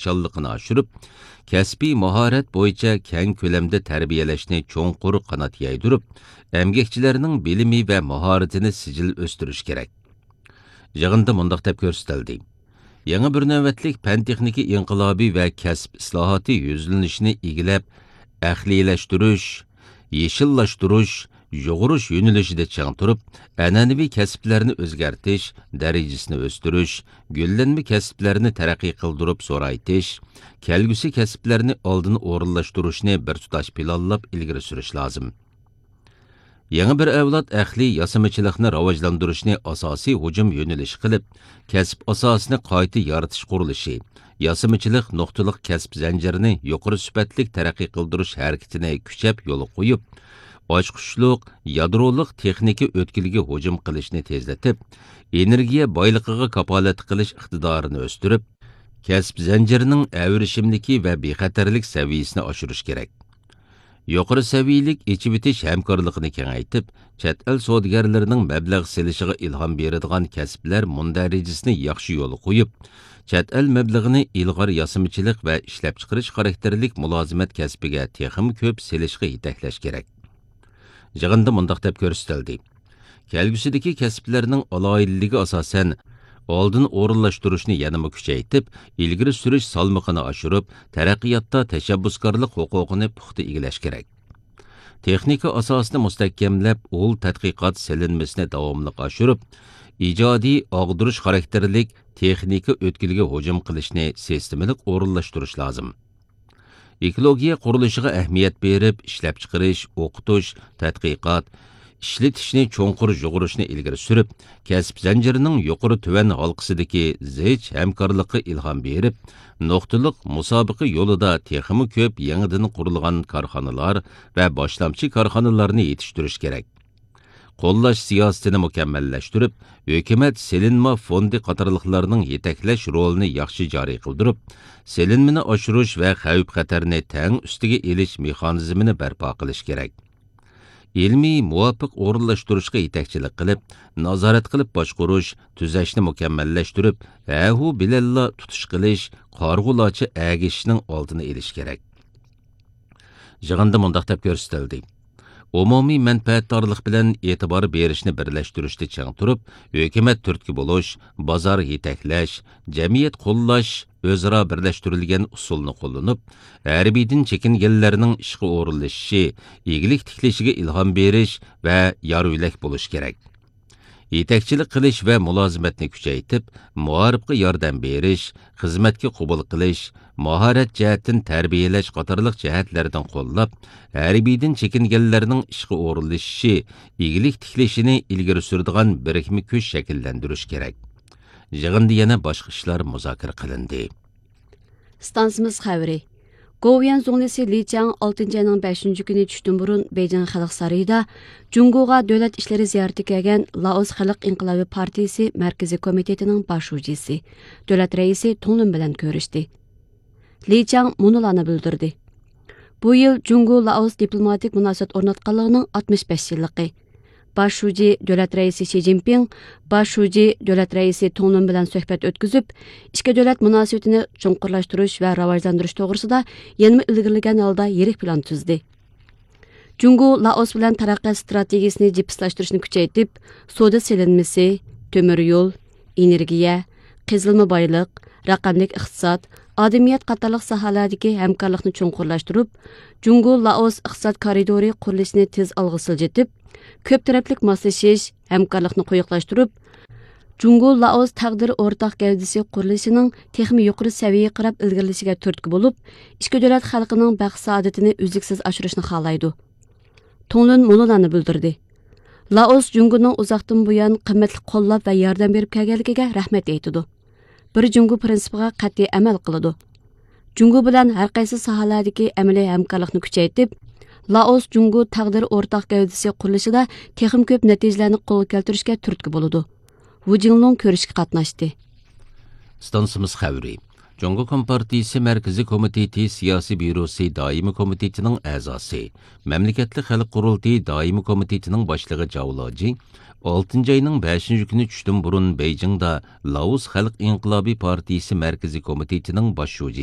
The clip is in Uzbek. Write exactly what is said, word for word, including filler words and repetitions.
ishonchliligini oshirib, kasbiy mahorat bo'yicha keng ko'lamda tarbiyalashni cho'nqur qanot yaydirib, emgakchilarning bilimi va mahoratini sijil o'stirish kerak. Yig'inda mundaq deb ko'rsatildi. Yangi bir navbatlik fan-texnika inqilobi va kasb islohoti yuzlanishini egilab, ahlilashtirish, yeshillashtirish, yo'g'irish yo'nalishida chang turib, an'anaviy kasblarni o'zgartish, darajasini o'stirish, gullanma kasblarni taraqqiy qildirib so'raytish, kelgusi kasblarni oldin o'rinlashtirishni bir tutash planlab ilgari surish lozim. Yangi bir avlod ahli yasamachilikni rivojlantirishni asosiy hujum yo'nalishi qilib, kasb asosini qayta yaratish qurilishi, yasamachilik nuqtaliq kasb zanjirini yuqori sifatli taraqqiy qildirish harakatini kuchab yo'l qo'yib, ochqushliq, yadroliq texnika o'tkiliga hujum qilishni tezlatib, energiya boyligiga kapolat qilish iqtidorini o'stirib, kasb zanjirining avrishimligi va bexatarlik saviyasini oshirish kerak. Yuqori saviyalik ichib-itish hamkorligini kengaytib, chet el savdogarlarining mablag' selishiga ilhom beradigan kasblar mundarajasini yaxshi yo'l qo'yib, chet el mablag'ini ilg'or yasamachilik va ishlab chiqarish xarakterlik mulozimat kasbiga texim ko'p selishga yetaklash kerak. Yig'inda mundaq deb ko'rsatildi. Kelgusidagi kasblarning aloyilligi asosan oldin o'rinlashtirishni yanama kuchaytib, ilgari surish salmoqini oshirib, taraqqiyotda tashabbuskorlik huquqini puxta egallash kerak. Texnika asosini mustahkamlab, o'l tadqiqot silinmasini davomli oshirib, ijodiy og'dirish xarakterlik texnika o'tkiliga hujum qilishni sistemalik o'rinlashtirish lozim. Ekologiya qurilishiga ahamiyat berib, ishlab chiqarish, o'qitish, tadqiqot, ishlatishni cho'nqur yo'g'irishni ilgari surib, kasb zanjirining yuqori tuvan halqasidagi zich hamkorlikqa ilhom berib, nuqtaliq musobaqa yo'lida texmi ko'p yangidan qurilgan korxonalar va boshlamchi korxonalarni yetishtirish kerak. Qo'llash siyosatini mukammallashtirib, hukumat selinma fondi qatorliqlarning yetaklash rolini yaxshi joriy qildirib, selinmani oshirish va xavf-xatarni tang ustiga elish mexanizmini barpo qilish kerak. Ilmiy muvofiq o'rinlashtirishga yetakchilik qilib, nazorat qilib boshqarish, tuzashni mukammallashtirib, ahu bilalla tutish qilish, qarg'ulachi agishning oldini olish kerak. Yig'inda mundaq deb ko'rsatildi. Umumiy manfaatdorlik bilan e'tibor berishni birlashtirishda chang turib, hukumat turtki bo'lish, bozor yetaklash, jamiyat qo'llash, o'zaro birlashtirilgan usulni qo'llanib, harbiydan chekinganlarning ishga o'rinlashishi, egilik tiklashiga ilhom berish va yorvilak bo'lish kerak. Yetakchilik qilish va mulozimatni kuchaytib, muarifga yordam berish, xizmatga qabul qilish, mahorat jihatdan tarbiyalash qatorliq jihatlardan qo'llab, harbiydan chekinganlarning ishga o'rinlashishi, egilik tiklashini ilgari suradigan birikma kuch shakllantirish kerak. Yig'inda yana boshqa ishlar muzokara qilindi. Stansimiz xabari. Govian zonlisi Li Chang oltinchi ayning beshinchi kuni tushdan burun Beijing Xalq sarayida Jungoga davlat ishlari ziyoratiga kelgan Laos Xalq inqilobi partiyasi markaziy komitetining bosh shujisi, davlat raisi Tonglun bilan ko'rishdi. Li Chang munolarni bildirdi. Bu yil Jungo Laos diplomatik munosabat o'rnatganligining oltmish besh yilligi. Baş şuji davlat raisi Xi Jinping, baş şuji davlat raisi Tonglun bilan suhbat o'tkazib, ikki davlat munosabatini cho'nqurlashtirish va rivojlantirish to'g'risida yana ilgirlagan holda yirik plan tuzdi. Jungo Laos bilan taraqqiyot strategiyasini jipslashtirishni kuchaytirib, savdo selinmasi, temir yo'l, energiya, qazilma boyliq, raqamlik iqtisod, odamiyat qatorliq sohalardagi hamkorlikni cho'nqurlashtirib, Jungo Laos iqtisod koridori qurilishini tez olg'a siljitib, ko'p taraflik moslashish, hamkorlikni qo'yiqlashtirib, Jungo Laos taqdir o'rtaq gavdasi qurilishining texmi yuqori saviyaga qarab ilgarilishiga turtki bo'lib, ikki davlat xalqining baxt saodatini uzluksiz oshirishni xohlaydi. Tonglun munolarni bildirdi. Laos Jungoning uzoqdan buyon qimmatli qo'llab va yordam berib kelganligiga rahmat aytdi. Bir Jungo prinsipiga qat'iy amal qiladi. Jungo bilan har qaysi sohalardagi amaliy hamkorlikni kuchaytirib, Laos Jungo taqdir o'rtaq gavdasi qurilishida texim ko'p natijalarni qo'lga keltirishga turtki bo'ladi. Wu Jinglong ko'rishga qatnashdi. Stansimiz xabari. Jungo Kompartiyasi Markaziy komiteti siyosiy byurosi doimiy komitetining a'zosi, Mamlakatli xalq qurultiyi doimiy komitetining boshlig'i Javloji oltinchi ayning beshinchi kuni tushdan burun Beijingda Laos Xalq inqilobiy partiyasi Markaziy komitetining bosh